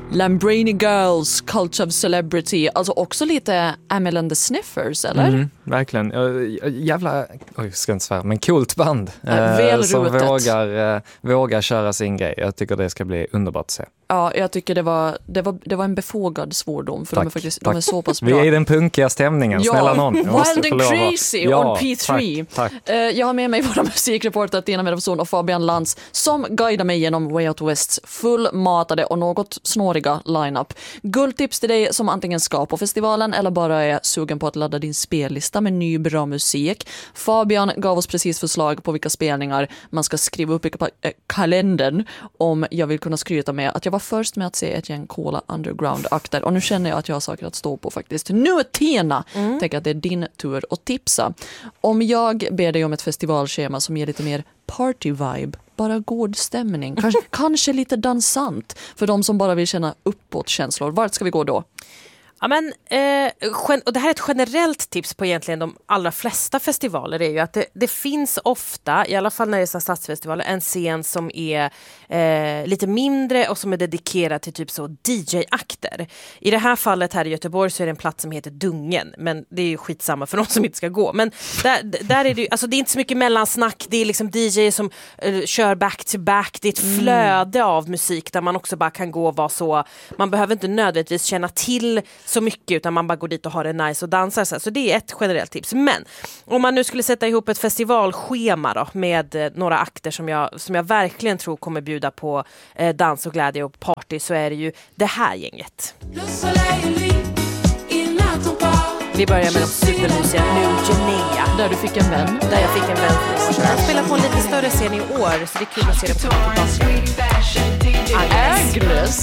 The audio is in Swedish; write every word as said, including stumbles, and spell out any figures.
Lamborghini Girls, Cult of Celebrity. Alltså också lite Amel and the Sniffers, eller? Mm, verkligen. Jävla, oj, ska inte svära, men coolt band. Ja, eh, som vågar, eh, vågar köra sin grej. Jag tycker det ska bli underbart att se. Ja, jag tycker det var, det var, det var en befogad svordom. För tack, de är faktiskt de är så pass bra. Vi är i den punkiga stämningen, ja, snälla någon. Wild and Crazy ja, on P tre. Tack, tack. Jag har med mig våra musikreporter Tina Medovson och Fabian Lantz som guidar mig genom Way Out Wests fullmatade och något snåriga lineup. Guldtips till dig som antingen ska på festivalen eller bara är sugen på att ladda din spellista med ny bra musik. Fabian gav oss precis förslag på vilka spelningar man ska skriva upp i kalendern om jag vill kunna skryta med att jag var först med att se ett gäng Cola Underground-akter. Och nu känner jag att jag har saker att stå på faktiskt. Nu Tina, mm. tänker att det är din tur att tipsa. Om jag ber dig om ett festivalschema som ger lite mer party-vibe, bara god stämning, kanske, kanske lite dansant för de som bara vill känna uppåt känslor. Vart ska vi gå då? Ja, men, eh, gen- och det här är ett generellt tips på egentligen de allra flesta festivaler är ju att det, det finns ofta, i alla fall när det är så stadsfestivaler, en scen som är eh, lite mindre och som är dedikerad till typ så D J-akter. I det här fallet här i Göteborg så är det en plats som heter Dungen, men det är ju skitsamma för de som inte ska gå. Men där, där är det ju, alltså det är inte så mycket mellansnack, det är liksom D J som eh, kör back to back, det är ett mm. flöde av musik där man också bara kan gå och vara så, man behöver inte nödvändigtvis känna till så mycket utan man bara går dit och har det nice och dansar. Så det är ett generellt tips. Men om man nu skulle sätta ihop ett festivalschema då, med eh, några akter som jag, som jag verkligen tror kommer bjuda på eh, dans och glädje och party, så är det ju det här gänget. Vi börjar med de supermusiga New Genea. Där du fick en vän. Där jag fick en vän för år sedan. Jag spelar på en lite större scen i år, så det är kul att se det på tillbaka. Agnes.